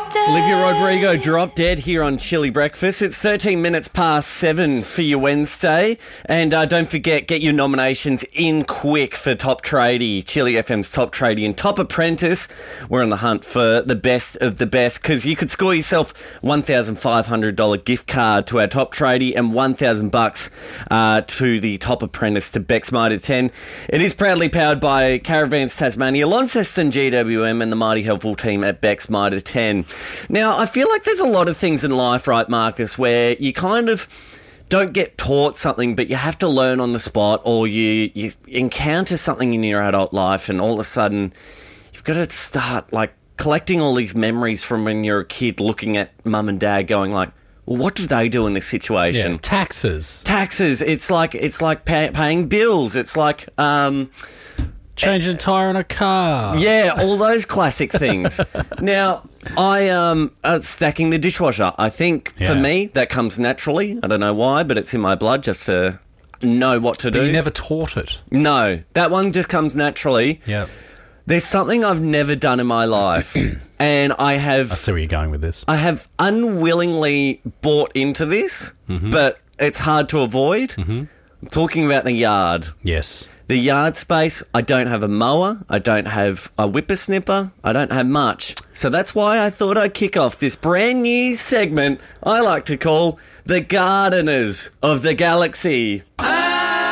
Olivia Rodrigo, Drop Dead here on Chili Breakfast. It's 13 minutes past 7 for your Wednesday. And don't forget, get your nominations in quick for Top Tradie, Chili FM's Top Tradie and Top Apprentice. We're on the hunt for the best of the best because you could score yourself $1,500 gift card to our Top Tradie and $1,000 to the Top Apprentice to Beck's Mitre 10. It is proudly powered by Caravans Tasmania, Launceston GWM and the mighty helpful team at Beck's Mitre 10. Now, I feel like there's a lot of things in life, right, Marcus, where you kind of don't get taught something, but you have to learn on the spot, or you encounter something in your adult life and all of a sudden you've got to start, like, collecting all these memories from when you're a kid, looking at mum and dad going like, well, what do they do in this situation? Yeah, taxes. It's like paying bills. It's like... changing a tyre on a car. Yeah, all those classic things. Now, I stacking the dishwasher. I think for me that comes naturally. I don't know why, but it's in my blood just to know what to do. But you never taught it. No, that one just comes naturally. Yeah. There's something I've never done in my life, and I see where you're going with this. I have unwillingly bought into this, but it's hard to avoid. I'm talking about the yard. Yes. The yard space, I don't have a mower, I don't have a whippersnipper, I don't have much. So that's why I thought I'd kick off this brand new segment I like to call the Gardeners of the Galaxy.